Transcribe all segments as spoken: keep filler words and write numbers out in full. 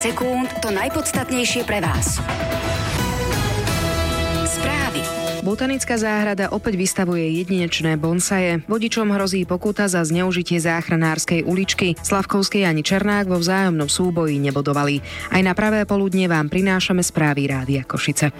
sekúnd to najpodstatnejšie pre vás. Správy. Botanická záhrada opäť vystavuje jedinečné bonsaje. Vodičom hrozí pokuta za zneužitie záchranárskej uličky. Slavkovský ani Černák vo vzájomnom súboji nebodovali. Aj na pravé poludne vám prinášame správy Rádia Košice.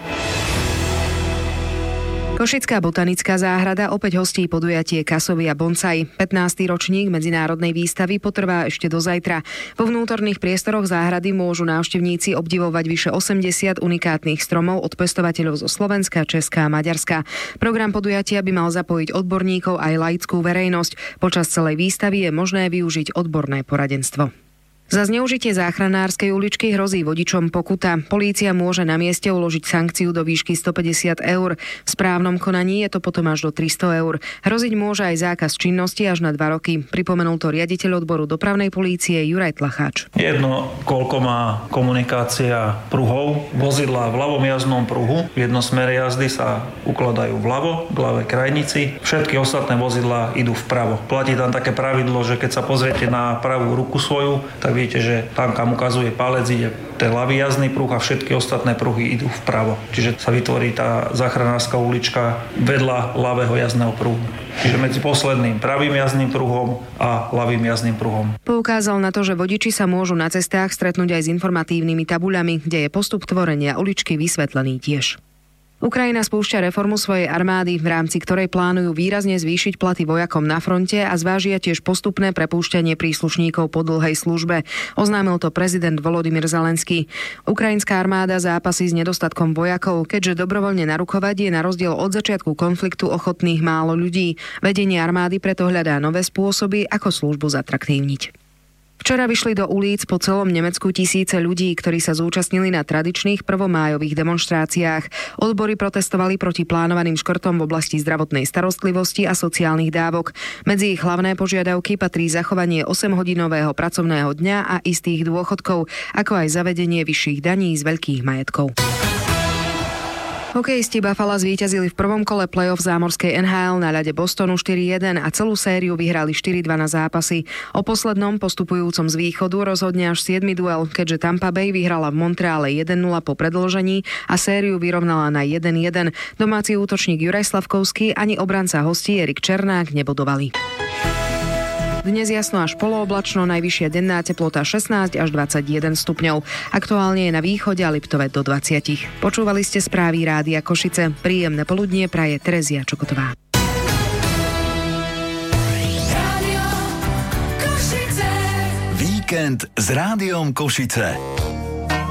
Košická botanická záhrada opäť hostí podujatie Kasovia Bonsai. pätnásty ročník medzinárodnej výstavy potrvá ešte do zajtra. Vo vnútorných priestoroch záhrady môžu návštevníci obdivovať vyše osemdesiat unikátnych stromov od pestovateľov zo Slovenska, Česka a Maďarska. Program podujatia by mal zapojiť odborníkov aj laickú verejnosť. Počas celej výstavy je možné využiť odborné poradenstvo. Za zneužitie záchranárskej uličky hrozí vodičom pokuta. Polícia môže na mieste uložiť sankciu do výšky stopäťdesiat eur. V správnom konaní je to potom až do tristo eur. Hroziť môže aj zákaz činnosti až na dva roky. Pripomenul to riaditeľ odboru dopravnej polície Juraj Tlacháč. Jedno, koľko má komunikácia pruhov. Vozidlá v ľavom jazdnom pruhu v jednosmere jazdy sa ukladajú vľavo, v ľavej krajnici. Všetky ostatné vozidlá idú vpravo. Platí tam také pravidlo, že keď sa pozriete na pravú ruku svoju, tak vidíte, že tam, kam ukazuje palec, ide ten ľavý jazdný pruh a všetky ostatné pruhy idú vpravo. Čiže sa vytvorí tá záchranárska ulička vedľa ľavého jazdného pruhu. Čiže medzi posledným pravým jazdným pruhom a ľavým jazdným pruhom. Poukázal na to, že vodiči sa môžu na cestách stretnúť aj s informatívnymi tabuľami, kde je postup tvorenia uličky vysvetlený tiež. Ukrajina spúšťa reformu svojej armády, v rámci ktorej plánujú výrazne zvýšiť platy vojakom na fronte a zvážia tiež postupné prepúšťanie príslušníkov po dlhej službe. Oznámil to prezident Volodymyr Zelenský. Ukrajinská armáda zápasí s nedostatkom vojakov, keďže dobrovoľne narukovať je na rozdiel od začiatku konfliktu ochotných málo ľudí. Vedenie armády preto hľadá nové spôsoby, ako službu zatraktívniť. Včera vyšli do ulic po celom Nemecku tisíce ľudí, ktorí sa zúčastnili na tradičných prvomájových demonštráciách. Odbory protestovali proti plánovaným škrtom v oblasti zdravotnej starostlivosti a sociálnych dávok. Medzi ich hlavné požiadavky patrí zachovanie osemhodinového pracovného dňa a istých dôchodkov, ako aj zavedenie vyšších daní z veľkých majetkov. Hokejisti Buffalo zvíťazili v prvom kole play-off zámorskej en há el na ľade Bostonu štyri jeden a celú sériu vyhrali štyri dva na zápasy. O poslednom postupujúcom z východu rozhodne až siedmy duel, keďže Tampa Bay vyhrala v Montreale jeden nula po predĺžení a sériu vyrovnala na jeden jeden. Domáci útočník Juraj Slavkovský ani obranca hostí Erik Černák nebodovali. Dnes jasno až polooblačno, najvyššia denná teplota šestnásť až dvadsaťjeden stupňov. Aktuálne je na východe a Liptove do dvadsať. Počúvali ste správy Rádia Košice. Príjemné poludnie praje Terezia Čokotová. Víkend s Rádiom Košice.